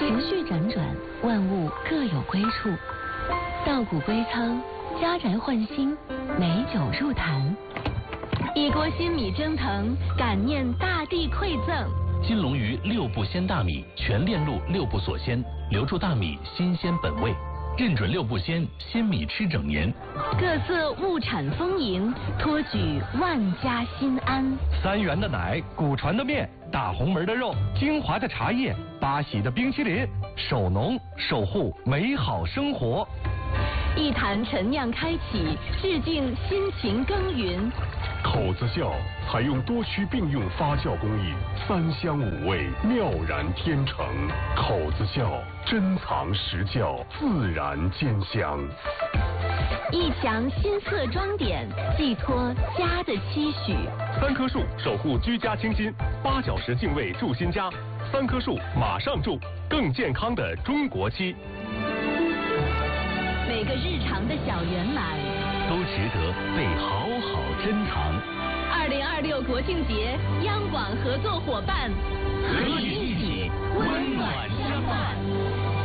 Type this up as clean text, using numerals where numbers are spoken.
情绪辗转，万物各有归处。稻谷归仓，家宅换新，美酒入坛。一锅新米蒸腾，感念大地馈赠。 金龙鱼6步鲜大米，全链路6步锁鲜，留住大米新鲜本味。认准6步鲜，鲜米吃整年。 各色物产丰盈，托举万家心安。 3元的奶，古传的面，大红门的肉，精华的茶叶，八喜的冰淇淋，守农守护美好生活。 一坛陈酿开启，致敬辛勤耕耘。 口子窖采用多区并用发酵工艺，3香5味，妙然天成。口子窖珍藏实窖，自然兼香。 一墙新色装点，寄托家的期许。 3棵树守护居家清新，8小时净味住新家，3棵树马上住，更健康的中国鸡。 每个日常的小圆满， 都值得被好好珍藏。 2026国庆节，央广合作伙伴， 和你一起温暖相伴。